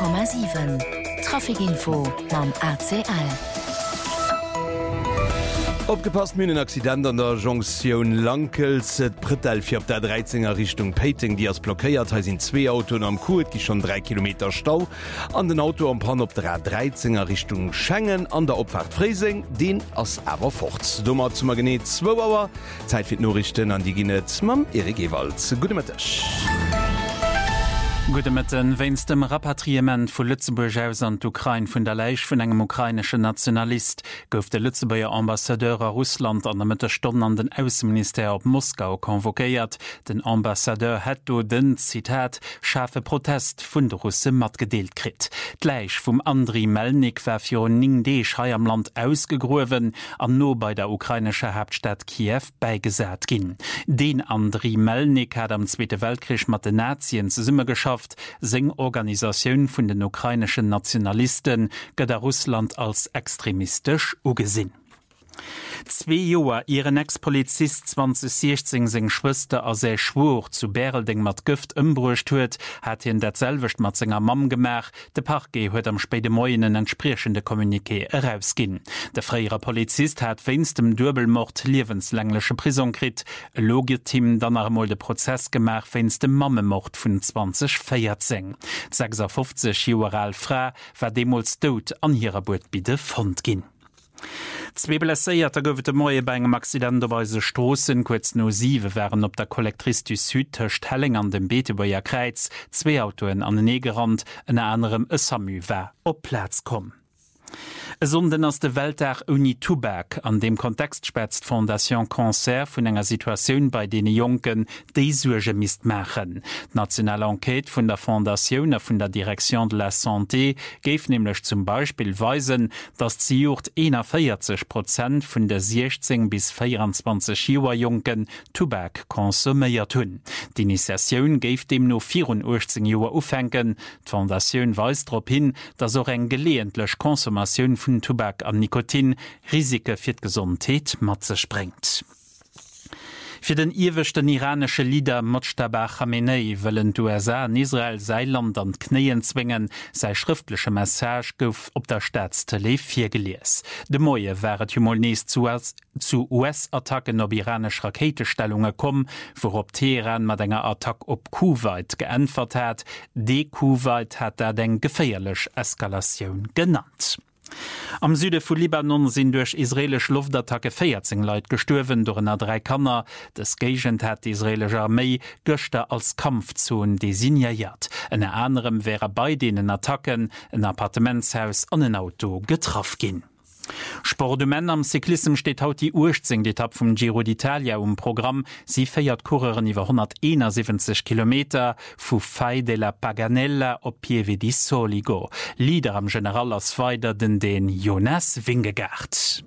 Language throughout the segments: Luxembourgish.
100,7 Trafikinfo mam ACL. Opgepasst myn Accident an der Jonction Lankels et Brettel fir op der 13er Richtung Peting, die as blockéiert ha sinn 2 Autoen am Kurt, die schon 3 Kilometer Stau, an den Auto am Pan op der 13er Richtung Schengen an der Opfahrt Freising, den ass awer fort. Dommer zum Magnet 2 Auer, Zeit fir Norrichten an die Ginnet mam Erik Ewald. Gute Mittag. Gute Mitten, wenn's dem Rapatriement vu Lützeburg aus an d'Ukraine vun der Leich vun engem ukrainesche Nationalist gouf der Lützeburger Ambassadeur a Russland an der Mittelstunde an den Außenminister op Moskau konvokéiert. Den Ambassadeur het do den, Zitat, scharfe Protest vun de Russe mat gedeelt krit. Gleich vum Andriy Melnik war fir ning Deeg hei am Land ausgegrowen an no bei der ukrainesche Hauptstadt Kiew beigesät ginn. Den Andriy Melnik hat am Zweite Weltkrieg mat den Nazien ze Summe geschafft. Seng Organisationun vun den ukrainischen Nationalisten gëtt der Russland als extremistisch ugesinn. 2 Joer ihren Ex-Polizist 2016 seg Schwëster a se Schwur zu Bärelding mat Gift ëmbruecht huet, hat hin derselwecht mat senger Mam gemach, de Parquet huet am späte Moien en entspriechende Kommuniqué herausginn. Der freier Polizist hat weinst dem Dürbelmord liewenslängliche Prison krit, e Logiteam dann einmal de Prozess gemach weinst dem Mammemord vun 2014. 56 Joer Fra war demols dot an ihrer Bootbide fond ginn. 2 blesséiert goufet de Moie bei engem Accidenterweise Stossen kurz no 7 wären op der Kollektrice du Süd töcht Helling an dem Beeteboier Kreiz, 2 Autoen an den Negerrand, en anderem e Samu war op Platz kom. Sonden ass de Welttag Uni Tubac, an dem Kontext spetzt Fondation Cancer vun enger Situationun bei dene Jonken déi Surge mist machen. Nationale Enquete vun der Fondation a vun der Direction de la Santé géif nämlich zum Beispiel weisen, dass sie jucht 41% vun der 16 bis 24 Joer Jonken Tubac konsuméiert hunn. Die Initiatiun géif dem no 84 Joer ufennken. D'Fondation weist trop hin, dass auch eng geleentlech Konsumatioun vun Tobak an Nikotin Risike fir d'Gesundheet matze sprengt. Für den irwechten iranische Leader Mojtaba Khamenei wollen USA an Israel sei Land an Kneien zwingen, sei schriftliche Message gouf op der Staatstele 4 gelees. De Moie wäret humolnees zu US-Attacken op iranisch Raketestellungen kom, worop Teheran mat enger Attack op Kuwait geantwort hat. De Kuwait hat er den geféierlech Eskalation genannt. Am Süde vu Libanon sinn durch israelisch Luftattacke 14 Leiit gestorwen durch 3 Kanner. Das Gegent hat die israelische Armee Göster als Kampfzone designiert. En anderem wäre bei denen Attacken ein Appartementshaus an ein Auto getroffen gin. Sportmen am Cyklism steht haut die Urzing Etappe vom Giro d'Italia Programm. Sie feiert Kureren iwwer 171 Kilometer vu Fai della Paganella op Pieve di Soligo. Lieder am General as weiter den Jonas Wingegaard.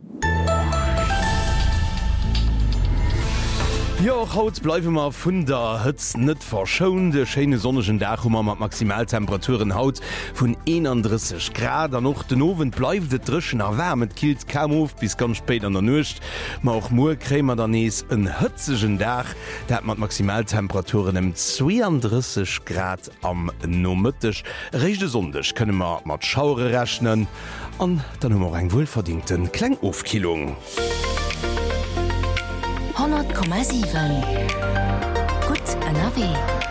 Ja, haut bleiwe ma vun der Hëtz net verschounde Schene sonnegen Dachummer mat Maximaltemperaturen haut vun 31 Grad an noch den Owen bleif de Drschen erwärmet kilt kam of bis ganz spät an der Nucht, ma auch Mukrämer danees en hëtzegen Dach, dat mat Maximaltemperaturen em 32 Grad am Nomëttech. Rechte sondech kënne ma mat Schaure rechnen an dann hummer eng wohlverdienten Klengofkilung. 100,7 Gut NRW.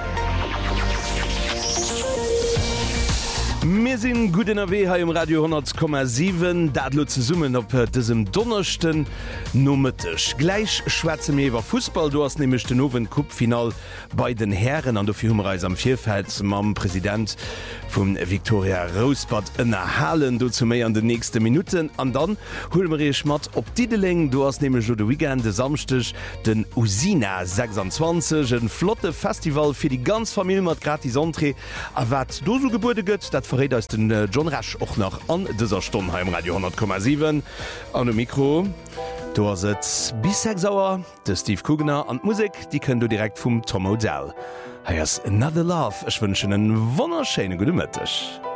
Wir sind gut in der WH im Radio 100,7, dat ze summen op diesem Donnersten nometisch. Gleich schwätze mir über Fußball, du hast nämlich den Owen Cup-Final bei den Herren an der Firmenreise am Vierfeld am Präsident von Victoria Rosebud erhalen, du zu mir an den nächsten Minuten. Und dann holen wir Schmatt ob Titeling, du hast nämlich schon den Weekend, den Samstag, den Usina 26, ein flotte Festival für die ganze Familie mit gratis Entree. Aber was du so Geburte gibt, das verrät aus den John Rasch auch noch an dieser Stunde heim Radio 100,7 an dem Mikro. Du hast jetzt bis 6 Uhr, der Steve Kugner und Musik, die könnt du direkt vom Tom O'Dell. Here's Another Love. Ich wünsche einen wunderschönen guten Mittag.